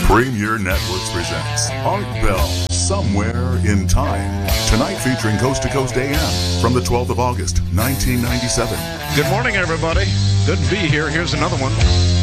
Premier Networks presents Art Bell, Somewhere in Time. Tonight featuring Coast to Coast AM from the 12th of August, 1997. Good morning, everybody. Good to be here. Here's another one.